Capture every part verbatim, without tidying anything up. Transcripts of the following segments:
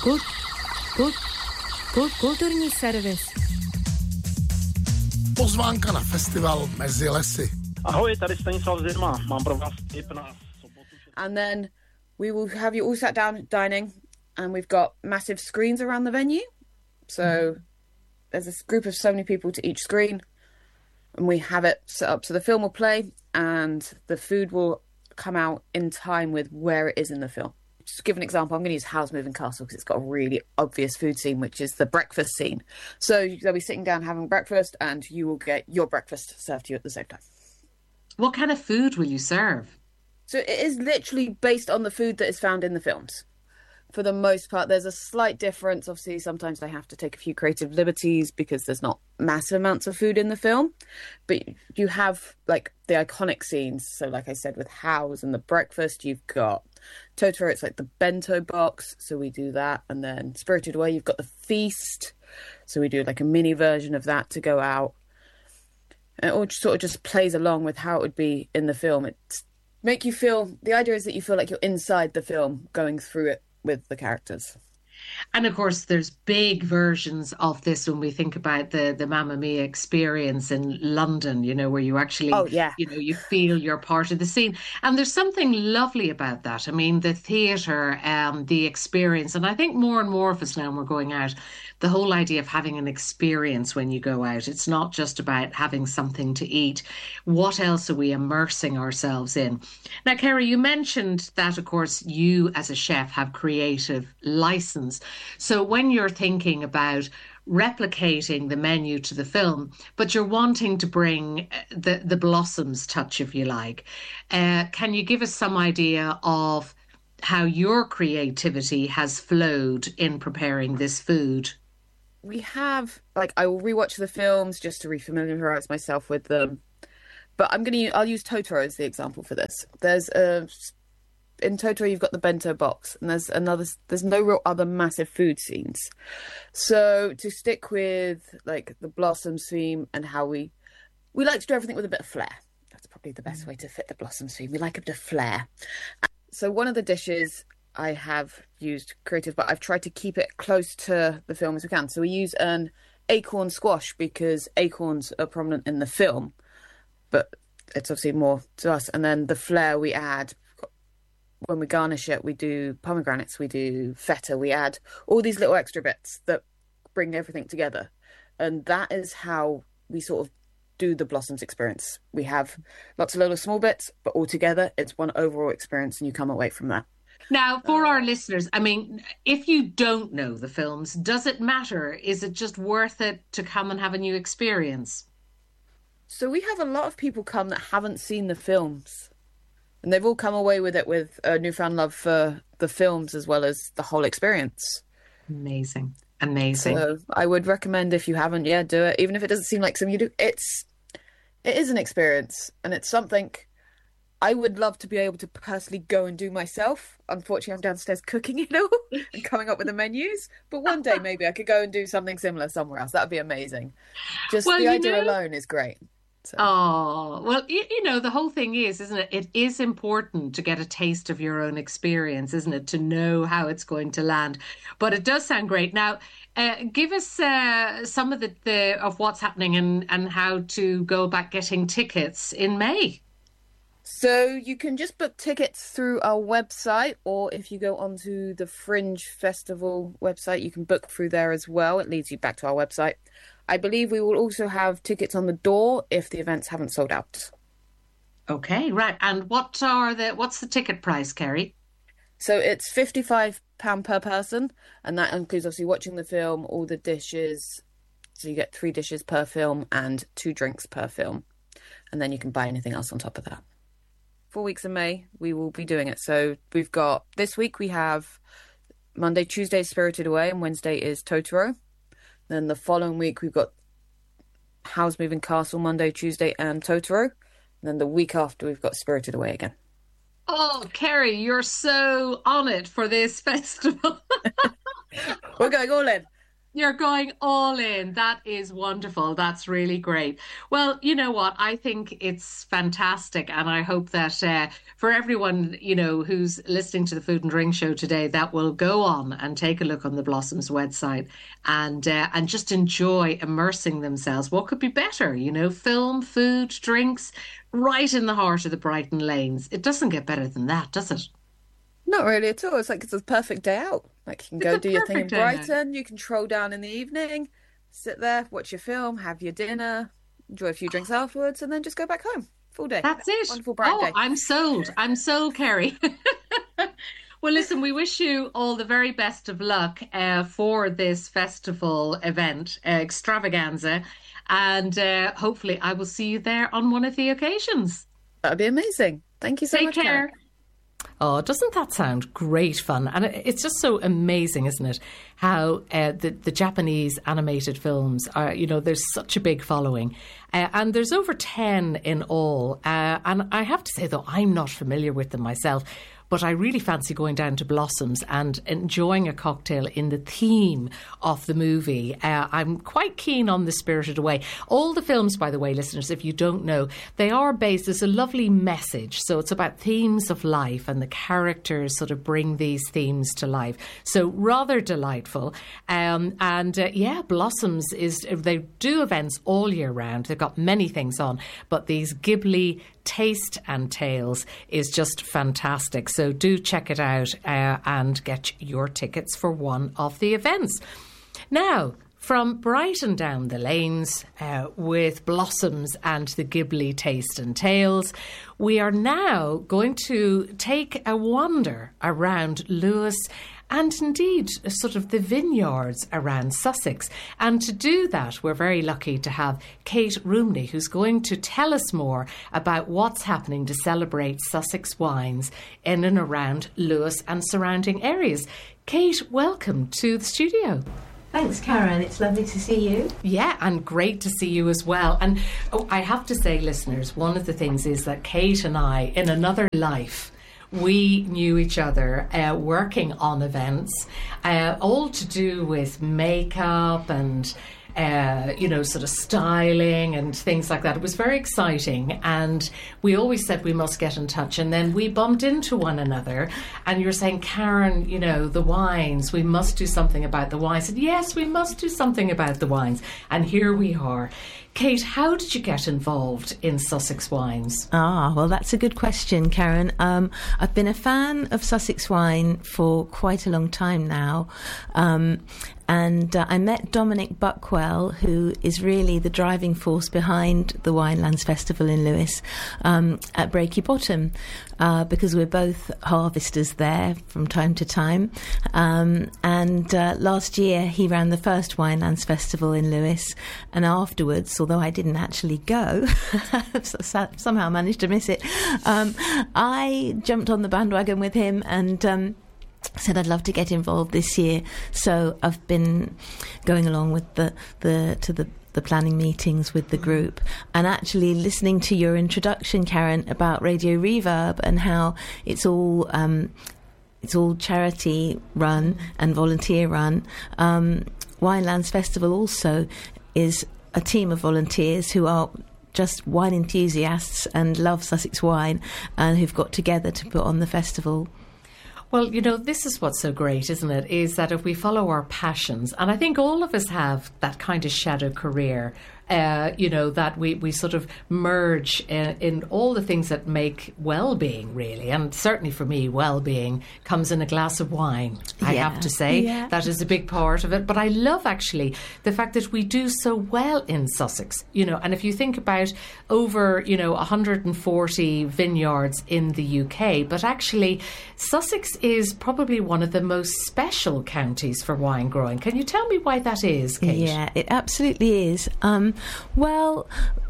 Kul- kul- kul- kulturní servis. Pozvánka na festival Mezi lesy. Ahoj, tady Stanislav Zirma. Mám pro vás tip na sobotu. And then we will have you all sat down dining, and we've got massive screens around the venue. So mm-hmm. there's a group of so many people to each screen, and we have it set up so the film will play and the food will come out in time with where it is in the film. Just to give an example, I'm going to use Howl's Moving Castle because it's got a really obvious food scene, which is the breakfast scene. So they'll be sitting down having breakfast, and you will get your breakfast served to you at the same time. What kind of food will you serve? So it is literally based on the food that is found in the films. For the most part, there's a slight difference. Obviously, sometimes they have to take a few creative liberties because there's not massive amounts of food in the film. But you have, like, the iconic scenes. So, like I said, with Howl's and the breakfast, you've got Totoro, it's like the bento box. So we do that. And then Spirited Away, you've got the feast. So we do, like, a mini version of that to go out. And it all sort of just plays along with how it would be in the film. It's make you feel, the idea is that you feel like you're inside the film going through it with the characters. And of course, there's big versions of this when we think about the the Mamma Mia experience in London, you know, where you actually, oh, yeah. you know, you feel you're part of the scene. And there's something lovely about that. I mean, the theatre, um, the experience, and I think more and more of us now when we're going out, the whole idea of having an experience when you go out. It's not just about having something to eat. What else are we immersing ourselves in? Now, Kerry, you mentioned that, of course, you as a chef have creative license. So when you're thinking about replicating the menu to the film, but you're wanting to bring the, the Blossoms touch, if you like, uh, can you give us some idea of how your creativity has flowed in preparing this food? We have, like, I will rewatch the films just to refamiliarize myself with them. But I'm going to, I'll use Totoro as the example for this. There's a, in Totoro, you've got the bento box, and there's another, there's no real other massive food scenes. So to stick with, like, the Blossoms theme and how we, we like to do everything with a bit of flair. That's probably the best way to fit the Blossoms theme. We like a bit of flair. So one of the dishes I have used creative, but I've tried to keep it close to the film as we can. So we use an acorn squash because acorns are prominent in the film, but it's obviously more to us. And then the flair we add, when we garnish it, we do pomegranates, we do feta, we add all these little extra bits that bring everything together. And that is how we sort of do the Blossoms experience. We have lots of little small bits, but all together, it's one overall experience, and you come away from that. Now, for our listeners, I mean, if you don't know the films, does it matter? Is it just worth it to come and have a new experience? So we have a lot of people come that haven't seen the films, and they've all come away with it with a newfound love for the films as well as the whole experience. Amazing. Amazing. So I would recommend, if you haven't, yeah, do it. Even if it doesn't seem like something you do, it's, it is an experience, and it's something I would love to be able to personally go and do myself. Unfortunately, I'm downstairs cooking it all and coming up with the menus. But one day, maybe I could go and do something similar somewhere else. That would be amazing. Just well, the idea know, alone is great. So. Oh, well, you, you know, the whole thing is, isn't it? It is important to get a taste of your own experience, isn't it? To know how it's going to land. But it does sound great. Now, uh, give us uh, some of the, the of what's happening and, and how to go about getting tickets in May. So you can just book tickets through our website, or if you go onto the Fringe Festival website, you can book through there as well. It leads you back to our website. I believe we will also have tickets on the door if the events haven't sold out. Okay, right. And what are the what's the ticket price, Kerry? So it's fifty-five pounds per person, and that includes obviously watching the film, all the dishes. So you get three dishes per film and two drinks per film. And then you can buy anything else on top of that. Four weeks in May, we will be doing it. So we've got, this week we have Monday, Tuesday is Spirited Away, and Wednesday is Totoro. Then the following week we've got Howl's Moving Castle, Monday, Tuesday, and Totoro. And then the week after we've got Spirited Away again. Oh, Kerry, you're so on it for this festival. We're going all in. You're going all in. That is wonderful. That's really great. Well, you know what? I think it's fantastic. And I hope that uh, for everyone, you know, who's listening to the Food and Drink Show today, that will go on and take a look on the Blossoms website and uh, and just enjoy immersing themselves. What could be better? You know, film, food, drinks, right in the heart of the Brighton lanes. It doesn't get better than that, does it? Not really at all. It's like it's a perfect day out. Like you can go It's a do your thing in perfect day out. Brighton. You can troll down in the evening, sit there, watch your film, have your dinner, enjoy a few drinks afterwards, and then just go back home. Full day. That's it. Wonderful bright oh, day. I'm sold. I'm sold, Kerry. Well, listen, we wish you all the very best of luck uh, for this festival event, uh, extravaganza, and uh, hopefully I will see you there on one of the occasions. That'd be amazing. Thank you so Take much. care. Karen. Oh, doesn't that sound great fun? And it- it's just so amazing, isn't it? How uh, the, the Japanese animated films are, you know, there's such a big following. Uh, and there's over ten in all. Uh, and I have to say, though, I'm not familiar with them myself. But I really fancy going down to Blossoms and enjoying a cocktail in the theme of the movie. Uh, I'm quite keen on The Spirited Away. All the films, by the way, listeners, if you don't know, they are based, there's a lovely message. So it's about themes of life and the characters sort of bring these themes to life. So rather delightful. Um, and uh, yeah, Blossoms is, they do events all year round. They've got many things on, but these Ghibli Taste and Tales is just fantastic. So do check it out uh, and get your tickets for one of the events. Now, from Brighton down the lanes uh, with Blossoms and the Ghibli Taste and Tales, we are now going to take a wander around Lewis and indeed sort of the vineyards around Sussex. And to do that, we're very lucky to have Kate Roomley, who's going to tell us more about what's happening to celebrate Sussex wines in and around Lewis and surrounding areas. Kate, welcome to the studio. Thanks, Karen. It's lovely to see you. Yeah, and great to see you as well. And oh, I have to say, listeners, one of the things is that Kate and I, in another life, we knew each other uh, working on events, uh, all to do with makeup and, uh, you know, sort of styling and things like that. It was very exciting. And we always said we must get in touch. And then we bumped into one another. And you were saying, Karen, you know, the wines, we must do something about the wines. I said, yes, we must do something about the wines. And here we are. Kate, how did you get involved in Sussex wines? Ah, well, that's a good question, Karen. Um, I've been a fan of Sussex wine for quite a long time now. Um, and uh, I met Dominic Buckwell, who is really the driving force behind the Winelands Festival in Lewis, um, at Breaky Bottom, uh, because we're both harvesters there from time to time. Um, and uh, last year he ran the first Winelands Festival in Lewis, and afterwards, although I didn't actually go, somehow managed to miss it, um, I jumped on the bandwagon with him and um, said I'd love to get involved this year. So I've been going along with the, the to the the planning meetings with the group, and actually listening to your introduction, Karen, about Radio Reverb and how it's all um, it's all charity run and volunteer run. Um, Winelands Festival also is a team of volunteers who are just wine enthusiasts and love Sussex wine and who've got together to put on the festival. Well, you know, this is what's so great, isn't it, is that if we follow our passions, and I think all of us have that kind of shadow career, uh, you know, that we, we sort of merge in, in all the things that make well-being, really. And certainly for me, well-being comes in a glass of wine, I Yeah. have to say. Yeah. That is a big part of it. But I love, actually, the fact that we do so well in Sussex, you know, and if you think about over, you know, one hundred forty vineyards in the U K, but actually Sussex is probably one of the most special counties for wine growing. Can you tell me why that is, Kate? Yeah, it absolutely is. Um, well,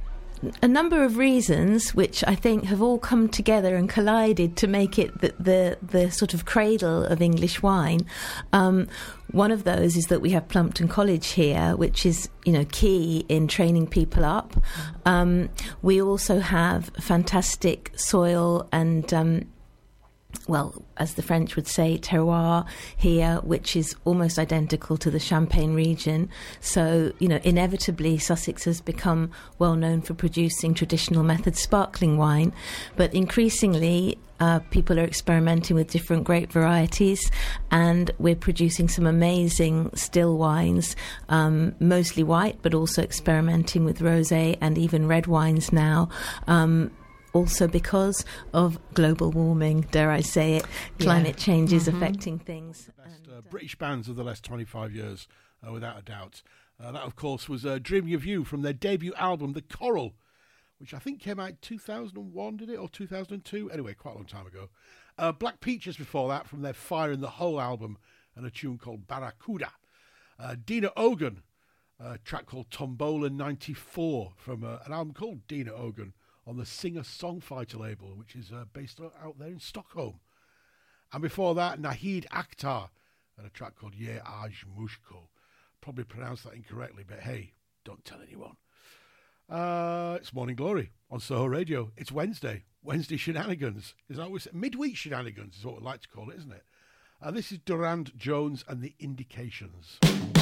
a number of reasons which I think have all come together and collided to make it the the, the sort of cradle of English wine. Um, one of those is that we have Plumpton College here, which is, you know, key in training people up. Um, we also have fantastic soil and um, well, as the French would say, terroir here, which is almost identical to the Champagne region. So, you know, inevitably Sussex has become well known for producing traditional method sparkling wine, but increasingly uh, people are experimenting with different grape varieties, and we're producing some amazing still wines, um, mostly white, but also experimenting with rosé and even red wines now. Um, Also because of global warming, dare I say it, climate yeah. change is mm-hmm. affecting things. The best uh, British bands of the last twenty-five years, uh, without a doubt. Uh, that, of course, was uh, Dreaming of You from their debut album, The Coral, which I think came out in two thousand one, did it, or two thousand two? Anyway, quite a long time ago. Uh, Black Peaches before that from their Fire in the Hole album and a tune called Barracuda. Uh, Dina Ogan, a track called Tombola ninety-four from uh, an album called Dina Ogan, on the Singer-Songfighter label, which is uh, based out there in Stockholm. And before that, Nahid Akhtar, and a track called Ye Aj Mushko. Probably pronounced that incorrectly, but hey, don't tell anyone. Uh, it's Morning Glory on Soho Radio. It's Wednesday. Wednesday shenanigans. Is that what we say? Midweek shenanigans is what we like to call it, isn't it? Uh, this is Durand Jones and the Indications.